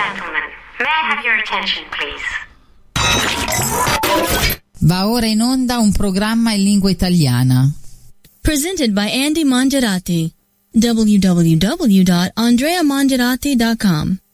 gentlemen, may I have your attention, please? Va ora in onda un programma in lingua italiana. Presented by Andy Mangiarati. www.andreamangiarati.com